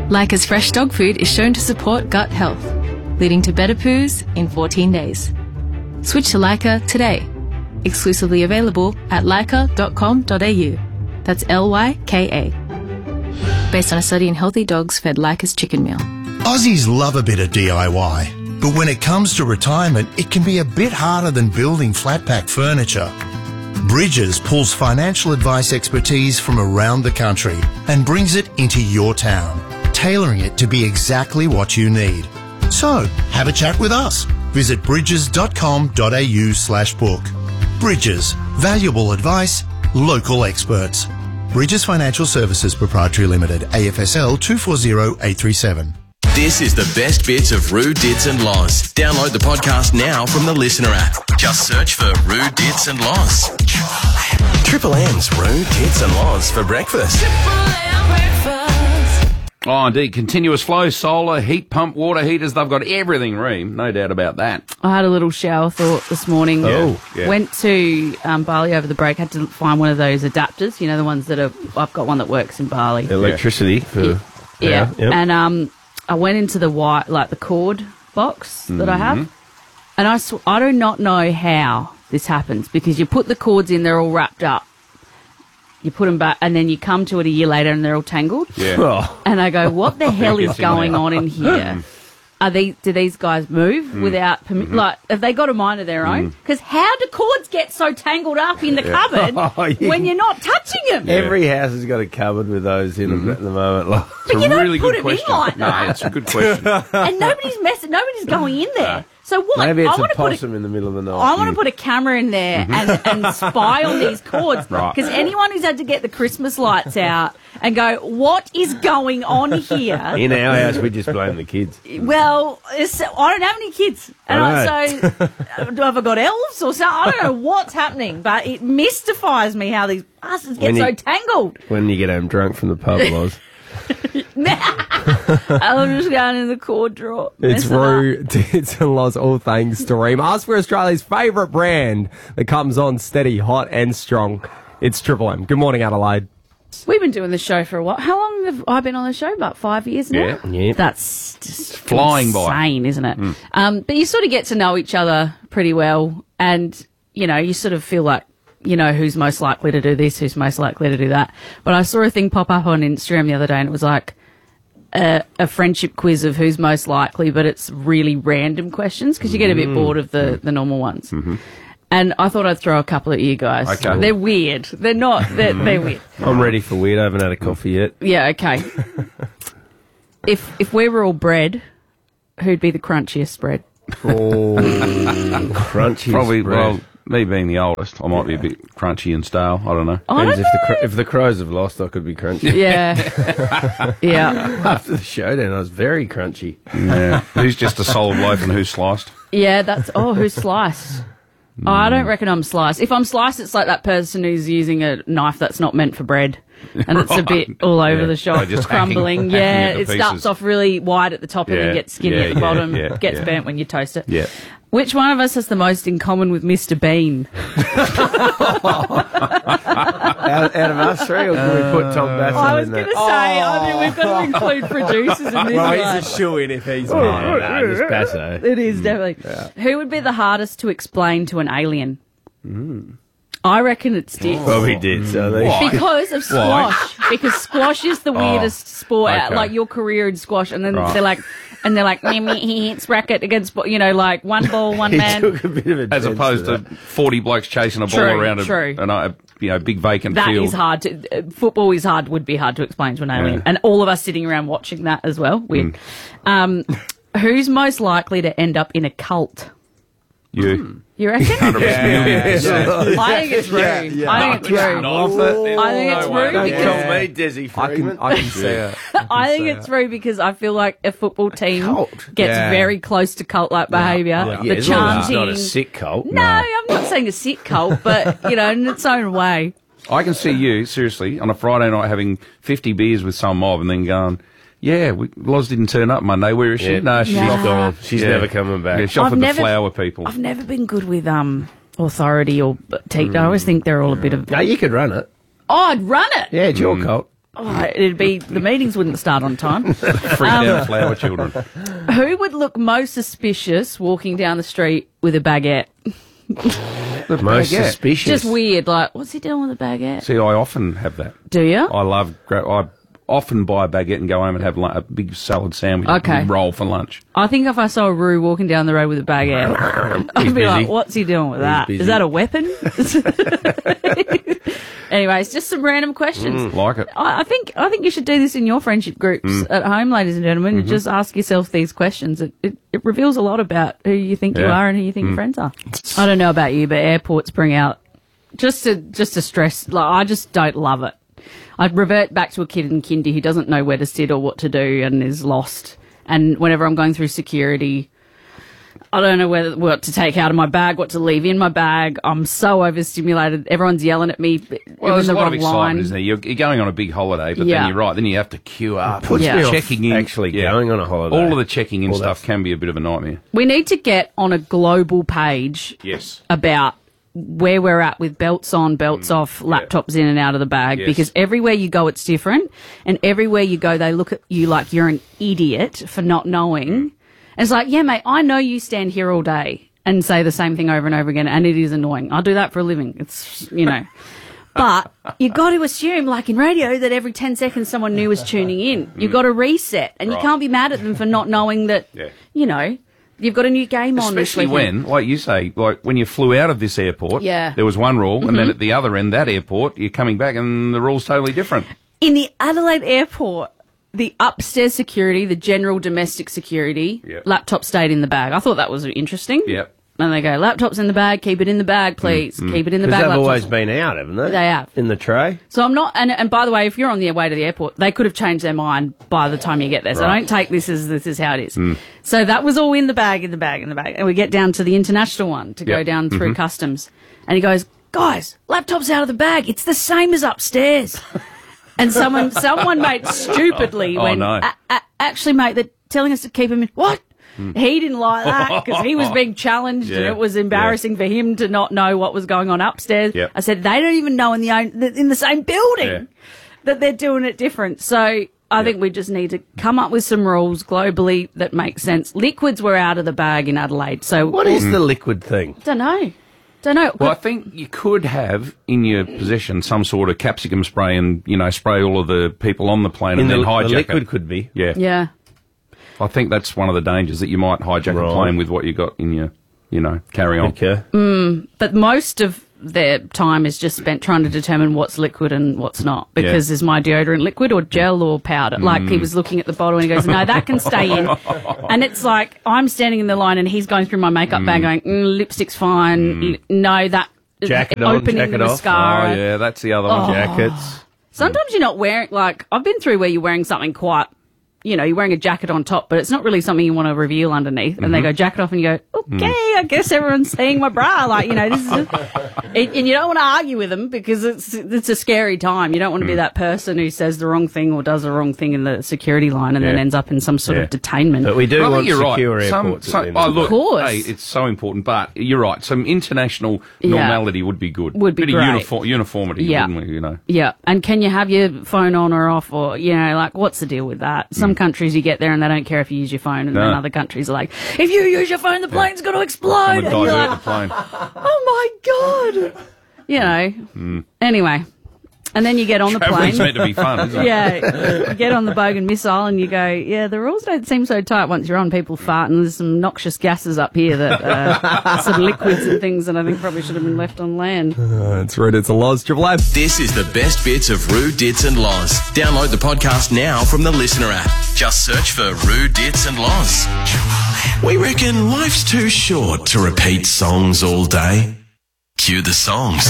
Leica's fresh dog food is shown to support gut health, leading to better poos in 14 days. Switch to Leica today. Exclusively available at leica.com.au. That's Lyka. Based on a study in healthy dogs fed Leica's chicken meal. Aussies love a bit of DIY, but when it comes to retirement, it can be a bit harder than building flat-pack furniture. Bridges pulls financial advice expertise from around the country and brings it into your town, tailoring it to be exactly what you need. So, have a chat with us. Visit bridges.com.au/book. Bridges. Valuable advice. Local experts. Bridges Financial Services Proprietary Limited. AFSL 240837. This is the best bits of Roo, Dits and Loz. Download the podcast now from the Listener app. Just search for Roo, Dits and Loz. Triple M's Roo, Dits and Loz for breakfast. Oh, indeed. Continuous flow, solar, heat pump, water heaters. They've got everything, Reem. No doubt about that. I had a little shower thought this morning. Yeah. Went to Bali over the break. Had to find one of those adapters. You know, the ones that are... I've got one that works in Bali. Electricity. For Yeah. Yep. And I went into the the cord box that I have. And I do not know how this happens, because you put the cords in, they're all wrapped up. You put them back, and then you come to it a year later, and they're all tangled. Yeah. And I go, what the hell is going on in here? Do these guys move without permission? Like, have they got a mind of their own? Because how do cords get so tangled up in the cupboard when you're not touching them? Every house has got a cupboard with those in them at the moment. Like, But you don't really put good it question. in like that. No, it's a good question. And nobody's going in there. So what? maybe it's I a want to put possum in the middle of the night. I want to put a camera in there and spy on these cords. Right. Because anyone who's had to get the Christmas lights out and go, what is going on here? In our house, we just blame the kids. Well, I don't have any kids. And so have I got elves or something? I don't know what's happening, but it mystifies me how these bastards get so tangled. When you get home drunk from the pub, Loz. I'm just going in the cord drawer. It's Roo, Dits and Loz, all things to Reem. Ask for Australia's favourite brand that comes on steady, hot and strong. It's Triple M. Good morning, Adelaide. We've been doing the show for a while. How long have I been on the show? About 5 years now? Yeah. That's just Flying by. insane, isn't it? But you sort of get to know each other pretty well, and, you know, you sort of feel like, you know, who's most likely to do this, who's most likely to do that. But I saw a thing pop up on Instagram the other day, and it was like a friendship quiz of who's most likely, but it's really random questions, because you get a bit bored of the normal ones. And I thought I'd throw a couple at you guys. Okay. They're weird. They're not. They're weird. I'm ready for weird. I haven't had a coffee yet. Yeah, okay. If we were all bread, who'd be the crunchiest bread? Oh, crunchy. Probably, bread. well, me being the oldest, I might be a bit crunchy and stale. I don't know. I don't Depends if the Crows have lost, I could be crunchy. Yeah. Yeah. After the showdown, I was very crunchy. Yeah. Who's just a solid loaf and who's sliced? Yeah, that's... Oh, who's sliced? Oh, I don't reckon I'm sliced. If I'm sliced, it's like that person who's using a knife that's not meant for bread. And it's a bit all over the shop, Oh, just crumbling. hacking Yeah, it to it starts pieces. off really wide at the top and then gets skinny at the bottom, gets burnt when you toast it. Yeah. Which one of us has the most in common with Mr. Bean? Out of us three, or can we put Tom Bassett I was in going to that? say, I mean, we've got to include producers in this Well, one. he's a shoo-in if he's No, mine. just Basso. It is, definitely. Who would be the hardest to explain to an alien? I reckon it's Dick. Probably did, so they... Because of squash. Because squash is the weirdest sport out, okay. like your career in squash, and then Right. they're like, he hits racket against, you know, like one ball, one He man. took a bit of a As chance opposed to to 40 blokes chasing a ball True, around true. a big vacant That field. is hard to, football is hard, would be hard to explain to an alien. And all of us sitting around watching that as well. Weird. Who's most likely to end up in a cult? You. You reckon? 100%. I think it's Roo. I think it's Roo. I think it's Roo Don't because call me Desi Freeman. I can see it. I think it's Roo because I feel like a football team Cult. gets Yeah. very close to cult-like behaviour. Yeah, The as long as it's chanting. not a sick cult. No, I'm not saying a sick cult, but, you know, in its own way. I can see you, seriously, on a Friday night having 50 beers with some mob and then going, Loz didn't turn up Monday. Where is she? Yeah. No, she's Yeah. off. Gone. She's never coming back. Yeah, she's off I've with never- the flower people. I've never been good with authority or team. I always think they're all a bit of... No, you could run it. Oh, I'd run it. Yeah, it's your cult. it'd be the meetings wouldn't start on time. Freak out flower children. Who would look most suspicious walking down the street with a baguette? The Most baguette. suspicious. Just weird. Like, what's he doing with a baguette? See, I often have that. Do you? I often buy a baguette and go home and have a big salad sandwich Okay. and roll for lunch. I think if I saw Roo walking down the road with a baguette, I'd be like, what's he doing with that? busy. Is that a weapon? Anyways, just some random questions. Like it. I think you should do this in your friendship groups at home, ladies and gentlemen, and just ask yourself these questions. It reveals a lot about who you think you Yeah. are and who you think your friends are. I don't know about you, but airports bring out just to stress. Like, I just don't love it. I'd revert back to a kid in kindy who doesn't know where to sit or what to do and is lost. And whenever I'm going through security, I don't know what to take out of my bag, what to leave in my bag. I'm so overstimulated. Everyone's yelling at me. Well, there's in a the lot of wrong excitement, line. isn't there? You're going on a big holiday, but Yeah. then you're right. Then you have to queue up. Puts Yeah. me off Checking in. actually going on a holiday. All of the checking in All stuff can be a bit of a nightmare. We need to get on a global page Yes. about where we're at with belts on, belts off, laptops in and out of the bag, Yes. because everywhere you go it's different, and everywhere you go they look at you like you're an idiot for not knowing. And it's like, yeah, mate, I know you stand here all day and say the same thing over and over again, and it is annoying. I do that for a living. It's, But you got to assume, like in radio, that every 10 seconds someone new is tuning in. You've got to reset, and you Right. can't be mad at them for not knowing that, Yeah. you've got a new game on this Especially weekend. when, like you say, like when you flew out of this airport, Yeah. there was one rule, and then at the other end, that airport, you're coming back and the rule's totally different. In the Adelaide airport, the upstairs security, the general domestic security, Yep. laptop stayed in the bag. I thought that was interesting. Yep. And they go, laptops in the bag, keep it in the bag, please. Keep it in the Because bag. they've laptops. always been out, haven't they? They have. In the tray. So I'm not, and by the way, if you're on the way to the airport, they could have changed their mind by the time you get there. So Right. don't take this as this is how it is. So that was all in the bag. And we get down to the international one to go Yep. down through customs. And he goes, guys, laptop's out of the bag. It's the same as upstairs. And someone, mate, stupidly Oh, went, no. actually, mate, they're telling us to keep him in. What? He didn't like that because he was being challenged and Yeah, it was embarrassing for him to not know what was going on upstairs. Yep. I said, they don't even know in the same building Yeah. that they're doing it different. So I think we just need to come up with some rules globally that make sense. Liquids were out of the bag in Adelaide. So What is the liquid thing? Don't know. Well, I think you could have in your possession some sort of capsicum spray and, spray all of the people on the plane and then hijack the liquid it. could be. Yeah. Yeah. I think that's one of the dangers, that you might hijack Right. a plane with what you got in your, carry on. Okay. But most of their time is just spent trying to determine what's liquid and what's not. Because is my deodorant liquid or gel or powder? Like, he was looking at the bottle and he goes, no, that can stay in. And it's like, I'm standing in the line and he's going through my makeup bag going, lipstick's fine. No, that... Jacket on, opening jacket the off. mascara. Oh, yeah, that's the other one. Jackets. Sometimes you're not wearing, like, I've been through where you're wearing something quite, you're wearing a jacket on top, but it's not really something you want to reveal underneath. And they go jacket off and you go, okay, I guess everyone's seeing my bra. Like, this is, and you don't want to argue with them because it's a scary time. You don't want to be that person who says the wrong thing or does the wrong thing in the security line and then Yeah. ends up in some sort Yeah. of detainment. But we do Well, I want think you're secure right. airports. at the end of the look, Of course. hey, it's so important, but you're right. Some international Yeah. normality would be good. Would be Bit great. of uniformity, Yeah. wouldn't we, Yeah, and can you have your phone on or off, or what's the deal with that? Some countries you get there and they don't care if you use your phone, and No. then other countries are like, if you use your phone, the plane's going to explode. Someone And dives you're out like, the plane. oh my god, Anyway, and then you get on the Travelling's plane. meant to be fun, isn't it? Yeah, you get on the Bogan missile and you go, yeah, the rules don't seem so tight once you're on. People fart and there's some noxious gases up here that some liquids and things that I think probably should have been left on land. It's Rude, it's a Loz. Triple M. This is the best bits of Roo, Dits and Loz. Download the podcast now from the Listener app. Just search for Roo, Dits and Loz. We reckon life's too short to repeat songs all day. Cue the songs.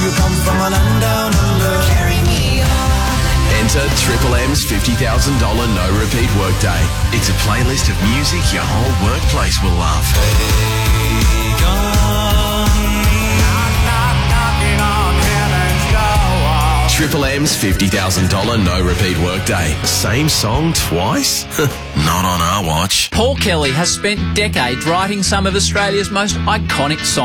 Enter Triple M's $50,000 no repeat workday. It's a playlist of music your whole workplace will love. Triple M's $50,000 no repeat workday. Same song twice? Not on our watch. Paul Kelly has spent decades writing some of Australia's most iconic songs.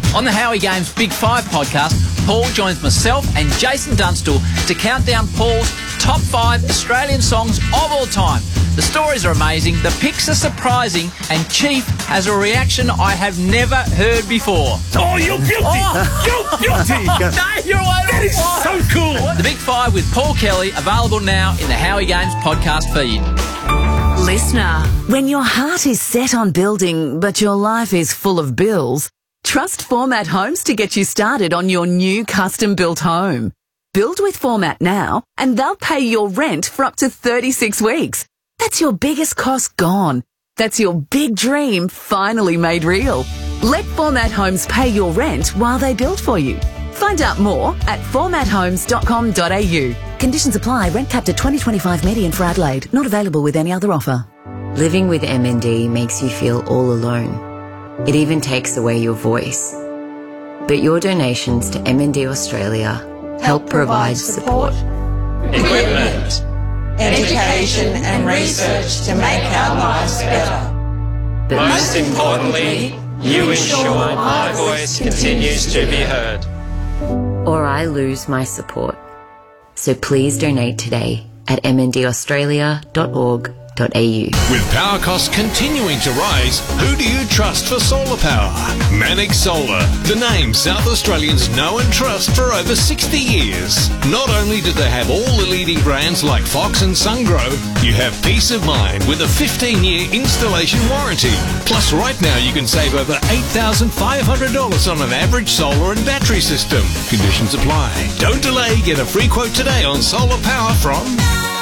On the Howie Games Big 5 podcast, Paul joins myself and Jason Dunstall to count down Paul's top 5 Australian songs of all time. The stories are amazing, the picks are surprising, and Chief has a reaction I have never heard before. Oh, you're guilty! You're guilty! No, you're one. That is so cool! The Big 5 with Paul Kelly, available now in the Howie Games podcast feed. Listener, when your heart is set on building, but your life is full of bills, trust Format Homes to get you started on your new custom-built home. Build with Format now, and they'll pay your rent for up to 36 weeks. That's your biggest cost gone. That's your big dream finally made real. Let Format Homes pay your rent while they build for you. Find out more at formathomes.com.au. Conditions apply. Rent capped at 2025 median for Adelaide. Not available with any other offer. Living with MND makes you feel all alone. It even takes away your voice. But your donations to MND Australia help provide support. Equipment, education and research to make our lives better. But most importantly, you ensure my voice continues to be heard. Or I lose my support. So please donate today at mndaustralia.org.au. With power costs continuing to rise, who do you trust for solar power? Manic Solar, the name South Australians know and trust for over 60 years. Not only do they have all the leading brands like Fox and Sungrow, you have peace of mind with a 15-year installation warranty. Plus, right now you can save over $8,500 on an average solar and battery system. Conditions apply. Don't delay. Get a free quote today on solar power from...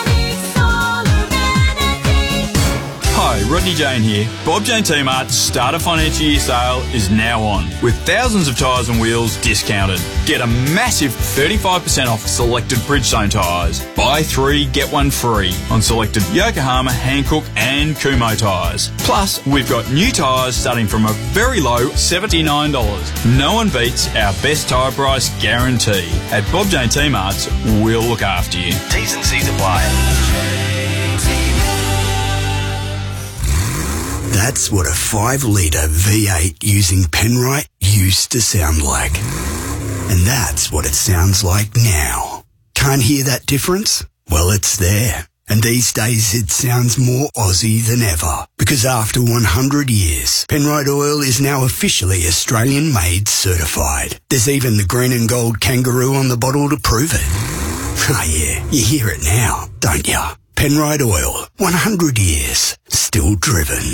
Hi, Rodney Jane here. Bob Jane T-Mart's start of financial year sale is now on, with thousands of tyres and wheels discounted. Get a massive 35% off selected Bridgestone tyres. Buy 3, get 1 free on selected Yokohama, Hankook and Kumho tyres. Plus, we've got new tyres starting from a very low $79. No one beats our best tyre price guarantee. At Bob Jane T-Mart's, we'll look after you. T's and C's apply. That's what a 5-litre V8 using Penrite used to sound like. And that's what it sounds like now. Can't hear that difference? Well, it's there. And these days it sounds more Aussie than ever. Because after 100 years, Penrite Oil is now officially Australian-made certified. There's even the green and gold kangaroo on the bottle to prove it. Oh yeah, you hear it now, don't you? Penrite Oil, 100 years, still driven.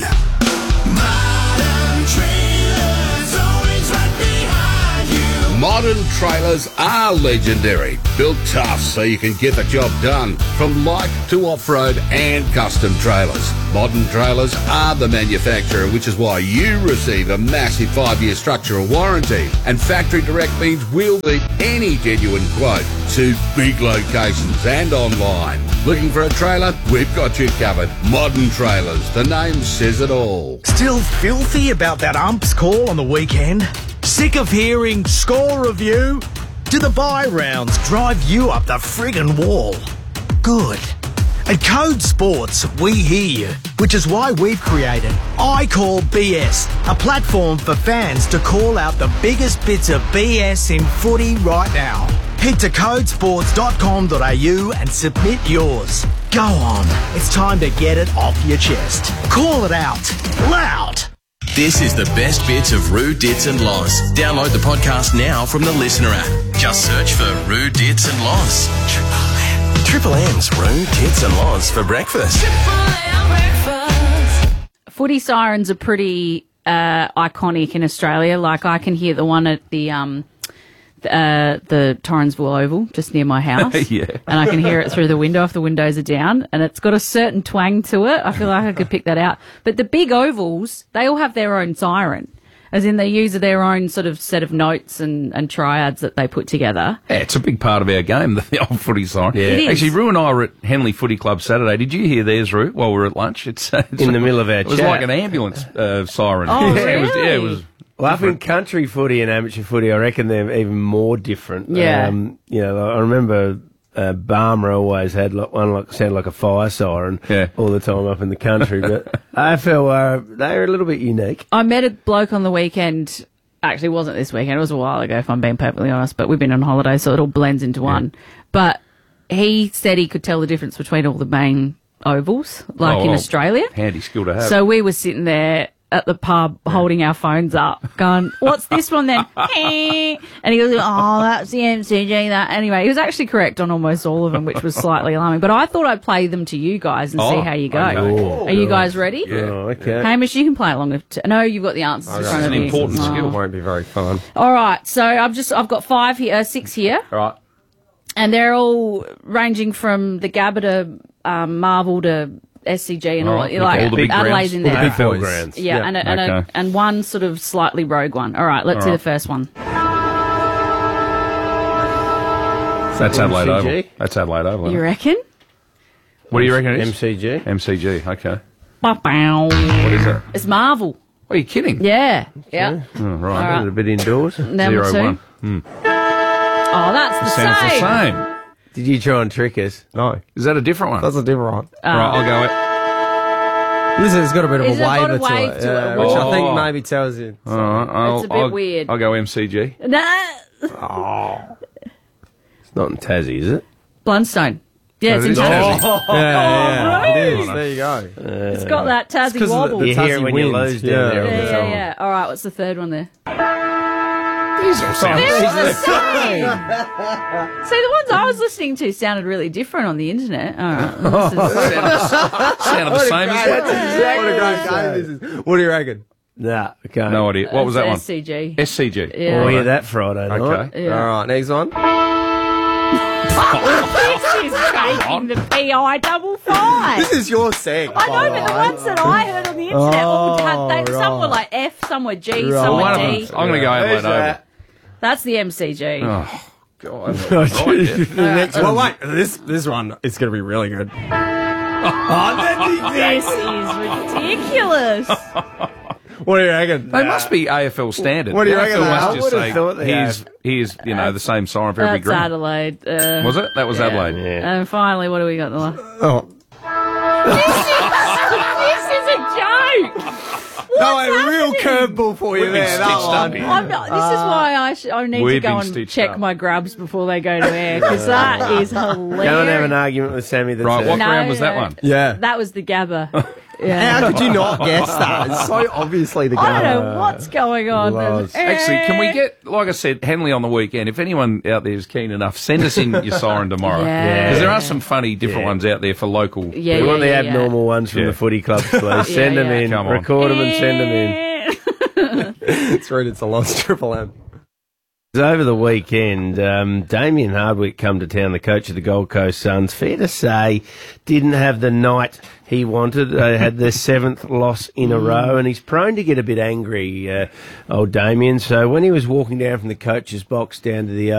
Modern trailers are legendary, built tough so you can get the job done, from light to off-road and custom trailers. Modern trailers are the manufacturer, which is why you receive a massive 5-year structural warranty. And factory direct means we'll beat any genuine quote to big locations and online. Looking for a trailer? We've got you covered. Modern Trailers, the name says it all. Still filthy about that ump's call on the weekend? Sick of hearing score review? Do the bye rounds drive you up the friggin' wall? Good. At Code Sports, we hear you, which is why we've created I Call BS, a platform for fans to call out the biggest bits of BS in footy right now. Head to codesports.com.au and submit yours. Go on, it's time to get it off your chest. Call it out, loud. This is the best bits of Roo, Dits and Loz. Download the podcast now from the Listener app. Just search for Roo, Dits and Loz. Triple M's Roo, Dits and Loz for breakfast. Footy sirens are pretty iconic in Australia. Like, I can hear the one at the Torrensville Oval, just near my house. Yeah. And I can hear it through the window if the windows are down, and it's got a certain twang to it. I feel like I could pick that out. But the big ovals, they all have their own siren. As in, they use their own sort of set of notes and triads that they put together. Yeah, it's a big part of our game, the old footy siren. Yeah. It is. Actually, Roo and I were at Henley Footy Club Saturday. Did you hear theirs, Roo, while we were at lunch? It's in the middle of our It was chat. like an ambulance siren. Oh, It was Well, up in country footy and amateur footy, I reckon they're even more different. Yeah. I remember Barmer always had one sounded like a fire siren all the time up in the country, but AFL they were a little bit unique. I met a bloke on the weekend Actually, it wasn't this weekend. It was a while ago, if I'm being perfectly honest. But we've been on holiday, so it all blends into one. But he said he could tell the difference between all the main ovals, like in Australia. Handy skill to have. So we were sitting there at the pub holding our phones up, going, what's this one then? And he goes, oh, that's the MCG, that. Anyway, he was actually correct on almost all of them, which was slightly alarming. But I thought I'd play them to you guys and see how you go. Okay. Are you guys ready? Yeah. Oh, okay. Hamish, you can play along. No, you've got the answers in front of you. It's an important skill. It won't be very fun. All right, so I've got 6 here. All right. And they're all ranging from the Gabba to Marvel to SCG and all Okay. like All the big Adelaide's grounds. in there. Big four grounds. Yeah, and one sort of slightly rogue one. All right, let's see the first one. That's Adelaide MCG? Oval. That's Adelaide Oval. You reckon? What do you reckon it is? MCG. MCG, okay. Ba-bow. What is it? It's Marvel. Are you kidding? Yeah, yeah. Oh, right. All right. A bit indoors. Number 2. 0-1. Oh, that's the Sounds same. the same. Did you try and trick us? No. Is that a different one? That's a different one. Right, I'll go it. This has got a bit of Is a it got a wave wave to it, to it? which I Oh. think maybe tells you. All right, It's a bit weird. I'll go MCG. Nah. It's not in Tassie, is it? Blundstone. Yeah, it's it in is Tassie. Tassie. Yeah, right. it is. There you go. It's got that Tassie wobble. You hear it when you winds, lose down there all the Yeah, time. yeah. All right, what's the third one there? These all sound They're all the the same. same. So the ones I was listening to sounded really different on the internet. All right. Well, this is- Sounded the same as What a that. great game this is. What do you reckon? Nah, okay. No idea. What was that one? SCG. SCG. Yeah. We'll hear that Friday night. Okay. Yeah. All right, next one. This is taking the PI55. This is your seg. I know, but the ones that I heard on the internet all had, some were right. like F, some were G, Right. some One were of D. them. I'm going to go Adelaide Oval. That's the MCG. Oh, God. The next one. Well, wait, this one is going to be really good. This is ridiculous. What do you reckon? They must be AFL standard. What do you The reckon, AFL Al? must I just would've say, thought they here's the same siren for every That's ground. Adelaide. Was it? That was Adelaide. Yeah. And finally, what do we got? Oh. This is a joke. No, a real curveball for you We've been there. That stitched up one. here. I'm not, this is why I need to We've go been and stitched check up. my grubs before they go to air, because that is hilarious. Go and have an argument with Sammy. That's Right, what No, ground was that no. one? Yeah. That was the Gabba. Yeah. How could you not guess that? It's so obviously the game. I don't know what's going on. Actually, can we get, like I said, Henley on the weekend? If anyone out there is keen enough, send us in your siren tomorrow. Yeah. Because there are some funny different ones out there for local. Yeah, We want the yeah, abnormal ones from Yeah. the footy clubs, please. Send them in. Come on. Record them and send them in. It's rude. It's a lost Triple M. Over the weekend, Damien Hardwick come to town, the coach of the Gold Coast Suns. Fair to say, didn't have the night he wanted. They had their 7th loss in a row, and he's prone to get a bit angry, old Damien. So when he was walking down from the coach's box down to the